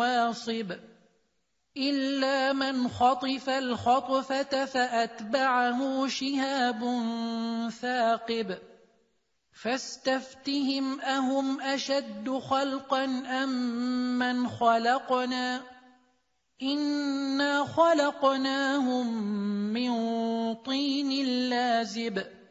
واصب إلا من خطف الخطفة فأتبعه شهاب ثاقب فاستفتهم أهم أشد خلقا أم من خلقنا إنا خلقناهم من طين لازب